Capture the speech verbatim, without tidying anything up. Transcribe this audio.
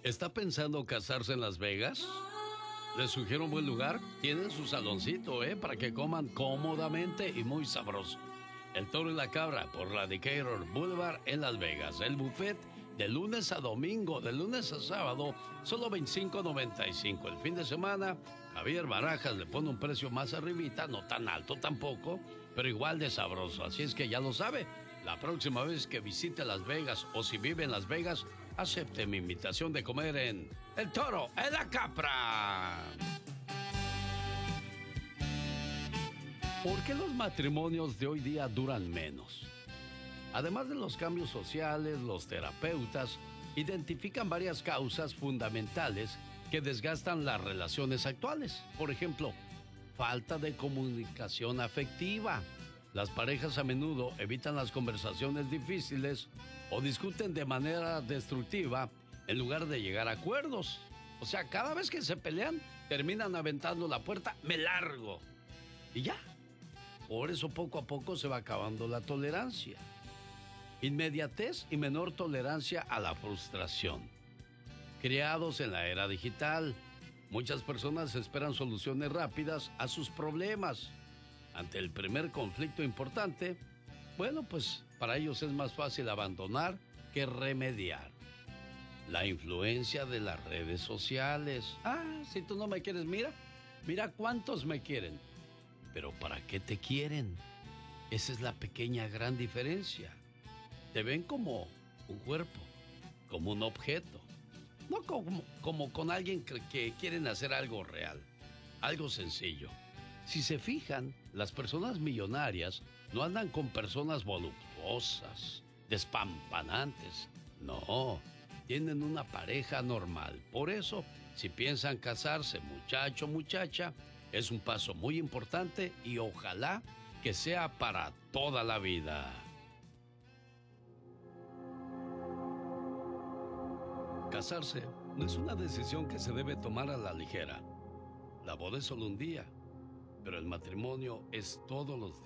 ¿Está pensando casarse en Las Vegas? Les sugiero un buen lugar. Tienen su saloncito, ¿eh? Para que coman cómodamente y muy sabroso. El Toro y la Cabra por la Decatur Boulevard en Las Vegas. El buffet de lunes a domingo, de lunes a sábado, solo veinticinco noventa y cinco. El fin de semana, Javier Barajas le pone un precio más arribita, no tan alto tampoco, pero igual de sabroso. Así es que ya lo sabe. La próxima vez que visite Las Vegas o si vive en Las Vegas, acepte mi invitación de comer en El Toro y la Cabra. ¿Por qué los matrimonios de hoy día duran menos? Además de los cambios sociales, los terapeutas identifican varias causas fundamentales que desgastan las relaciones actuales. Por ejemplo, falta de comunicación afectiva. Las parejas a menudo evitan las conversaciones difíciles o discuten de manera destructiva en lugar de llegar a acuerdos. O sea, cada vez que se pelean, terminan aventando la puerta, me largo. Y ya. Por eso poco a poco se va acabando la tolerancia. Inmediatez y menor tolerancia a la frustración. Criados en la era digital, muchas personas esperan soluciones rápidas a sus problemas. Ante el primer conflicto importante, bueno, pues para ellos es más fácil abandonar que remediar. La influencia de las redes sociales. Ah, si tú no me quieres, mira, mira cuántos me quieren. Pero ¿para qué te quieren? Esa es la pequeña gran diferencia. Te ven como un cuerpo, como un objeto, no como, como con alguien que, que quieren hacer algo real, algo sencillo. Si se fijan, las personas millonarias no andan con personas voluptuosas, despampanantes. No, tienen una pareja normal. Por eso, si piensan casarse, muchacho, muchacha, es un paso muy importante y ojalá que sea para toda la vida. Casarse no es una decisión que se debe tomar a la ligera. La boda es solo un día, pero el matrimonio es todos los días.